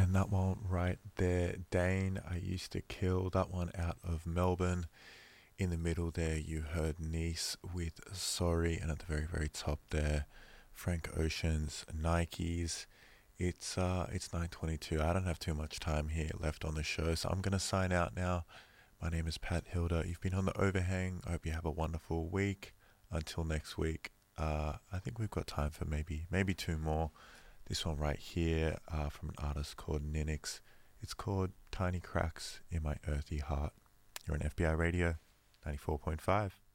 And that one right there, Dane, I Used to Kill, that one out of Melbourne. In the middle there, you heard Nice with Sorry, and at the very, very top there, Frank Ocean's Nikes. It's 9:22. I don't have too much time here left on the show, so I'm gonna sign out now. My name is Pat Hilda. You've been on the Overhang. I hope you have a wonderful week. Until next week, I think we've got time for maybe two more. This one right here from an artist called Ninix. It's called Tiny Cracks in My Earthy Heart. You're on FBI Radio 94.5.